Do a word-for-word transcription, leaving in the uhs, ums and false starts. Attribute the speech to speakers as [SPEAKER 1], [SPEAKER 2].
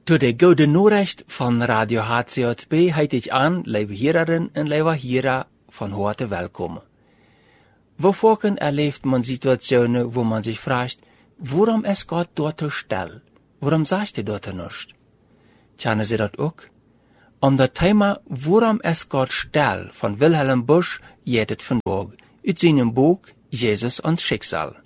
[SPEAKER 1] Door de goede Noorrecht van Radio H C J B heet ik aan, lieve Hiererinnen en lieve Hierer, van harte welkom. We volgen erlebt man Situationen, wo man sich fragt, waarom ist Gott dort so still? Waarom sagt er dort nicht? Kennen Sie das auch? Om dat Thema, waarom ist Gott still, von Wilhelm Busch, geht het vandaag, uit zijn boek, Jezus und Schicksal.